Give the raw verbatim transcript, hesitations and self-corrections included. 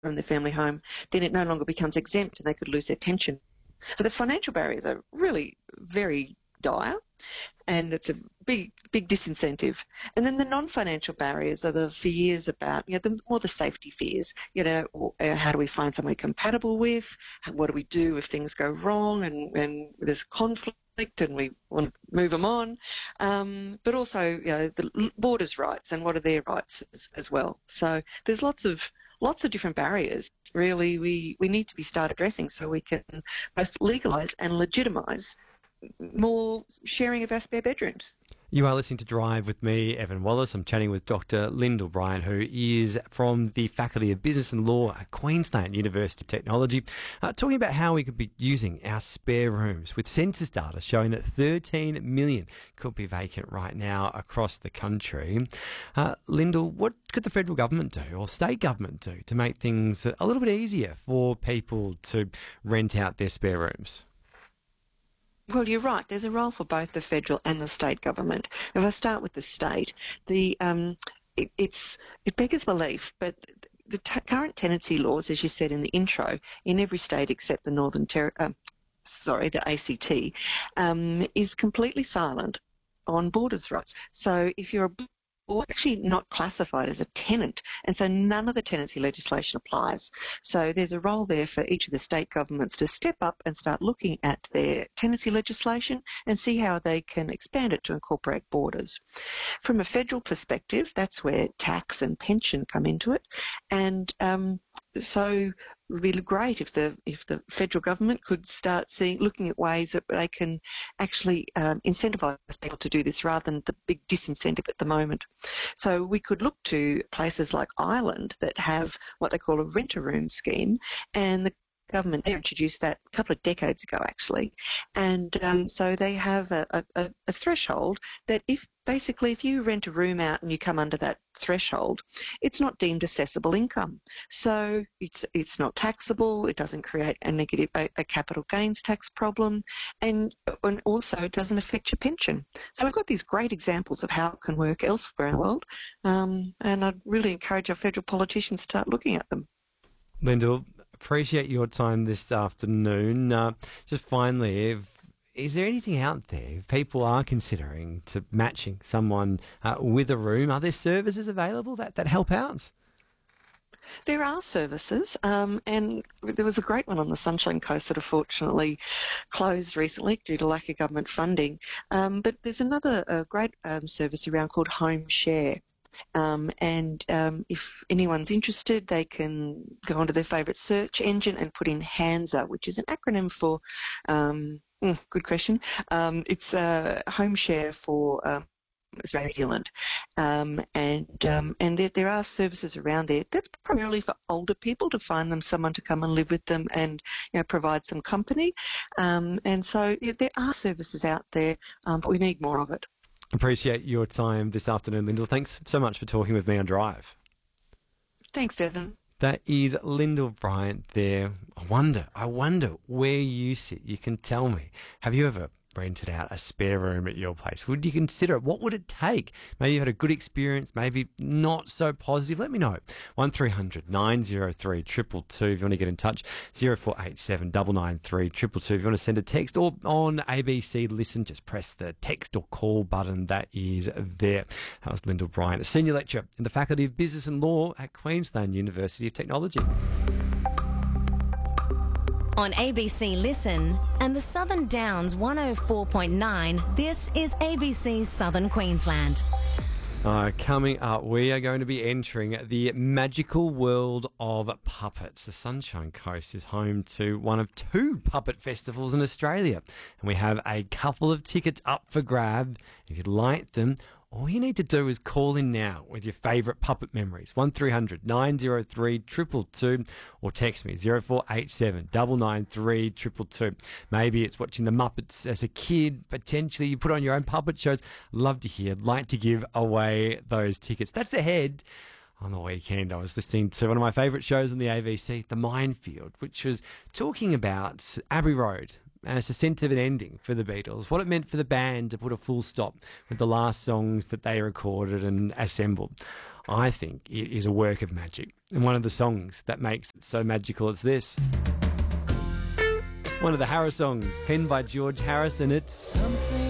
from their family home, then it no longer becomes exempt and they could lose their pension. So the financial barriers are really very dire, and it's a big, big disincentive. And then the non-financial barriers are the fears about, you know, the more the safety fears. You know, how do we find someone we're compatible with? What do we do if things go wrong and, and there's conflict and we want to move them on? Um, but also, you know, the borders rights and what are their rights as, as well. So there's lots of lots of different barriers. Really, we, we need to be start addressing so we can both legalise and legitimise more sharing of our spare bedrooms. You are listening to Drive with me, Evan Wallace. I'm chatting with Doctor Lyndall Bryant, who is from the Faculty of Business and Law at Queensland University of Technology, uh, talking about how we could be using our spare rooms with census data showing that thirteen million could be vacant right now across the country. Uh, Lyndall, what could the federal government do or state government do to make things a little bit easier for people to rent out their spare rooms? Well, you're right. There's a role for both the federal and the state government. If I start with the state, the um, it, it's it beggars belief, but the t- current tenancy laws, as you said in the intro, in every state except the Northern Ter- uh, sorry, the A C T, um, is completely silent on borders rights. So if you're a or actually not classified as a tenant, and so none of the tenancy legislation applies. So there's a role there for each of the state governments to step up and start looking at their tenancy legislation and see how they can expand it to incorporate borders. From a federal perspective, that's where tax and pension come into it, and um, so it would be great if the if the federal government could start seeing looking at ways that they can actually um, incentivise people to do this rather than the big disincentive at the moment. So we could look to places like Ireland that have what they call a rent-a-room scheme, and the government there introduced that a couple of decades ago actually, and um, so they have a, a, a threshold that if basically if you rent a room out and you come under that threshold, it's not deemed assessable income, so it's it's not taxable, it doesn't create a negative a, a capital gains tax problem, and, and also it doesn't affect your pension. So we've got these great examples of how it can work elsewhere in the world, um, and I'd really encourage our federal politicians to start looking at them. Lyndall, appreciate your time this afternoon. Uh, just finally, if, is there anything out there if people are considering to matching someone uh, with a room? Are there services available that, that help out? There are services, um, and there was a great one on the Sunshine Coast that unfortunately closed recently due to lack of government funding. Um, but there's another uh, great um, service around called Home Share. Um, and um, if anyone's interested, they can go onto their favourite search engine and put in HANZA, which is an acronym for, um, mm, good question, um, it's uh, Home Share for um, Australia, New Zealand, um, and um, and there, there are services around there. That's primarily for older people to find them someone to come and live with them and, you know, provide some company. Um, and so yeah, there are services out there, um, but we need more of it. Appreciate your time this afternoon, Lyndall. Thanks so much for talking with me on Drive. Thanks, Evan. That is Lyndall Bryant there. I wonder, I wonder where you sit. You can tell me. Have you ever rented out a spare room at your place? Would you consider it? What would it take? Maybe you've had a good experience, maybe not so positive. Let me know. one three hundred nine oh three two two two if you want to get in touch. zero four eight seven nine nine three two two two if you want to send a text, or on A B C Listen, just press the text or call button that is there. That was Lyndall Bryant, a senior lecturer in the Faculty of Business and Law at Queensland University of Technology. On A B C Listen and the Southern Downs one oh four point nine, this is A B C Southern Queensland. Uh, coming up, we are going to be entering the magical world of puppets. The Sunshine Coast is home to one of two puppet festivals in Australia, and we have a couple of tickets up for grab. If you'd like them, all you need to do is call in now with your favourite puppet memories. one three hundred nine oh three two two two, or text me zero four eight seven nine nine three two two two. Maybe it's watching the Muppets as a kid. Potentially you put on your own puppet shows. Love to hear. Like to give away those tickets. That's ahead. On the weekend, I was listening to one of my favourite shows on the A B C, The Minefield, which was talking about Abbey Road as a sense of an ending for the Beatles, what it meant for the band to put a full stop with the last songs that they recorded and assembled. I think it is a work of magic. And one of the songs that makes it so magical is this. One of the Harris songs, penned by George Harrison. It's Something